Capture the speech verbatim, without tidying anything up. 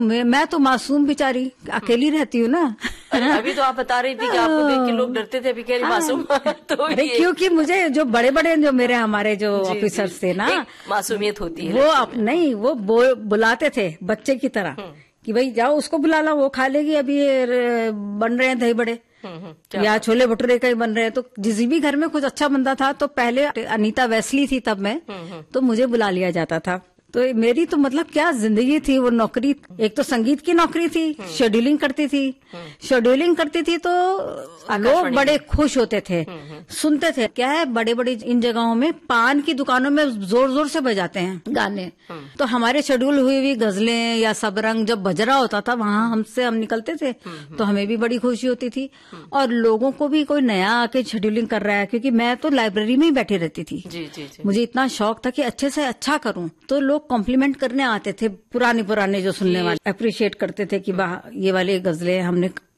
मैं, मैं तो मासूम बेचारी अकेली रहती हूँ ना। अभी तो आप बता रही थी कि आपको देख के लोग डरते थे, अभी कह रही मासूम। तो अरे क्योंकि मुझे जो बड़े बड़े जो मेरे हमारे जो ऑफिसर्स थे ना, मासूमियत होती है वो अप, नहीं वो बुलाते थे बच्चे की तरह कि भाई जाओ उसको बुला ला, वो खा लेगी, अभी बन रहे हैं दही बड़े या छोले भटूरे कहीं बन रहे हैं। तो जिस भी घर में कुछ अच्छा बनता था तो पहले अनीता वेस्ली थी तब मैं, तो मुझे बुला लिया जाता था। तो मेरी तो मतलब क्या जिंदगी थी वो नौकरी। एक तो संगीत की नौकरी थी, शेड्यूलिंग करती थी, शेड्यूलिंग करती थी तो लोग बड़े खुश होते थे, सुनते थे। क्या है, बड़े बड़े इन जगहों में पान की दुकानों में जोर जोर से बजाते हैं गाने, तो हमारे शेड्यूल हुई हुई गजलें या सबरंग जब बज रहा होता था वहां हमसे हम निकलते थे, तो हमें भी बड़ी खुशी होती थी। और लोगों को भी कोई नया आके शेड्यूलिंग कर रहा है, क्योंकि मैं तो लाइब्रेरी में ही बैठी रहती थी। जी, जी, जी। मुझे इतना शौक था कि अच्छे से अच्छा करूं, तो लोग कॉम्प्लीमेंट करने आते थे, पुराने पुराने जो सुनने वाले अप्रिशिएट करते थे कि वाह ये वाली गजलें हमने